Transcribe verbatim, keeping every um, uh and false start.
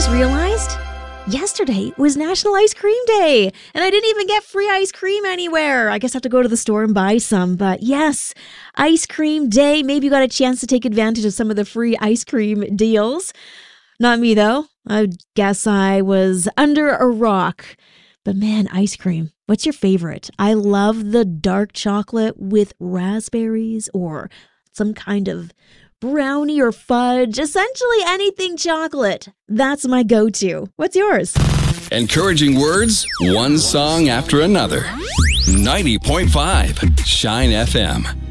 realized yesterday was National Ice Cream Day, and I didn't even get free ice cream anywhere. I guess I have to go to the store and buy some. But yes, Ice Cream Day. Maybe you got a chance to take advantage of some of the free ice cream deals. Not me, though. I guess I was under a rock. But man, ice cream. What's your favorite? I love the dark chocolate with raspberries or some kind of brownie or fudge. Essentially anything chocolate. That's my go-to. What's yours? Encouraging words, one song after another. ninety point five Shine F M.